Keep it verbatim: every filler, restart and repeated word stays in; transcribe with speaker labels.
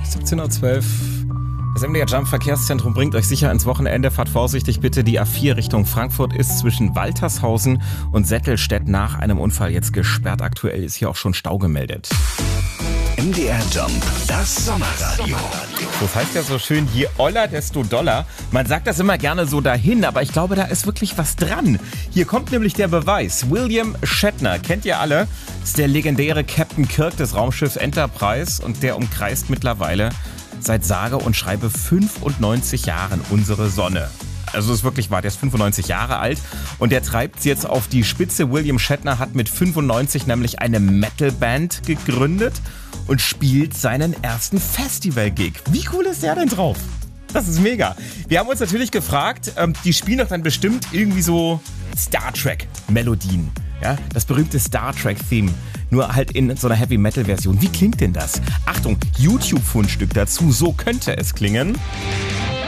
Speaker 1: siebzehn Uhr zwölf. Das M D R Jump Verkehrszentrum bringt euch sicher ins Wochenende. Fahrt vorsichtig bitte. Die A vier Richtung Frankfurt ist zwischen Waltershausen und Settelstedt nach einem Unfall jetzt gesperrt. Aktuell ist hier auch schon Stau gemeldet.
Speaker 2: M D R Jump, das Sommerradio.
Speaker 1: Das heißt ja so schön, je oller, desto doller. Man sagt das immer gerne so dahin, aber ich glaube, da ist wirklich was dran. Hier kommt nämlich der Beweis. William Shatner, kennt ihr alle, ist der legendäre Captain Kirk des Raumschiffs Enterprise und der umkreist mittlerweile seit sage und schreibe fünfundneunzig Jahren unsere Sonne. Also ist wirklich wahr, der ist fünfundneunzig Jahre alt und der treibt es jetzt auf die Spitze. William Shatner hat mit fünfundneunzig nämlich eine Metalband gegründet und spielt seinen ersten Festival-Gig. Wie cool ist der denn drauf? Das ist mega. Wir haben uns natürlich gefragt, ähm, die spielen doch dann bestimmt irgendwie so Star Trek-Melodien. Ja, das berühmte Star Trek-Theme. Nur halt in so einer Heavy-Metal-Version. Wie klingt denn das? Achtung, YouTube-Fundstück dazu. So könnte es klingen.